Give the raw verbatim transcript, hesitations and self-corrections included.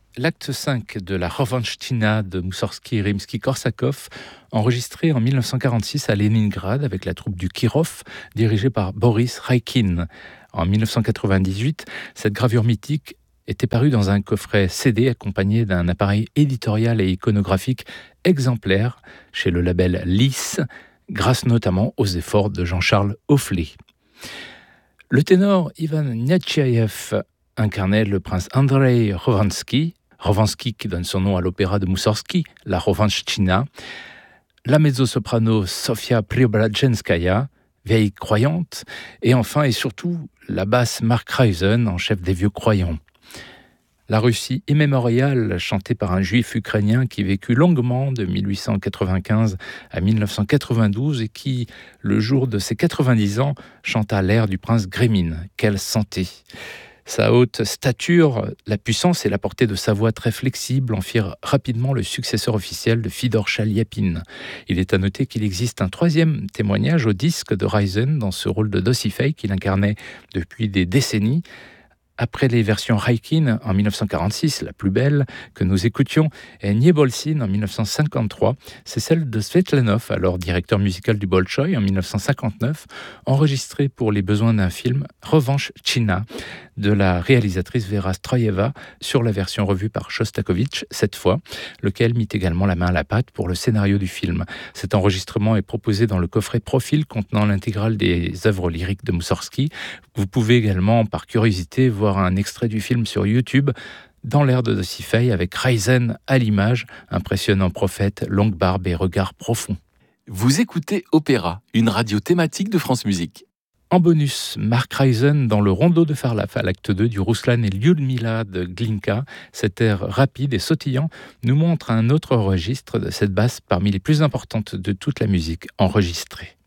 l'acte cinq de la Rovanchtchina de Moussorgsky Rimsky-Korsakov, enregistré en mille neuf cent quarante-six à Leningrad avec la troupe du Kirov, dirigée par Boris Raikin. En mille neuf cent quatre-vingt-dix-huit, cette gravure mythique était parue dans un coffret C D accompagné d'un appareil éditorial et iconographique exemplaire chez le label Lys, grâce notamment aux efforts de Jean-Charles Hofley. Le ténor Ivan Nechayev incarnait le prince Andrei Rovansky, Rovansky qui donne son nom à l'opéra de Moussorgsky, la Rovanchtchina, la mezzo-soprano Sofia Preobrajenskaya, vieille croyante, et enfin et surtout la basse Mark Reisen en chef des vieux croyants. La Russie immémoriale, chantée par un juif ukrainien qui vécut longuement de mille huit cent quatre-vingt-quinze à mille neuf cent quatre-vingt-douze et qui, le jour de ses quatre-vingt-dix ans, chanta l'air du prince Grémine. Quelle santé! Sa haute stature, la puissance et la portée de sa voix très flexible en firent rapidement le successeur officiel de Fidor Chaliapine. Il est à noter qu'il existe un troisième témoignage au disque de Reisen dans ce rôle de Dosifei qu'il incarnait depuis des décennies. Après les versions Raikin en mille neuf cent quarante-six, la plus belle que nous écoutions, et Niebolsyn en mille neuf cent cinquante-trois, c'est celle de Svetlanov, alors directeur musical du Bolchoï en mille neuf cent cinquante-neuf, enregistrée pour les besoins d'un film Rovanchtchina de la réalisatrice Vera Stroyeva sur la version revue par Shostakovich cette fois, lequel mit également la main à la pâte pour le scénario du film. Cet enregistrement est proposé dans le coffret Profil contenant l'intégrale des œuvres lyriques de Moussorgsky. Vous pouvez également, par curiosité, voir un extrait du film sur YouTube dans l'air de Dosifei avec Reisen à l'image, impressionnant prophète, longue barbe et regard profond. Vous écoutez Opéra, une radio thématique de France Musique. En bonus, Mark Reisen dans le Rondeau de Farlaf à l'acte deux du Ruslan et Lyudmila de Glinka. Cet air rapide et sautillant nous montre un autre registre de cette basse parmi les plus importantes de toute la musique enregistrée.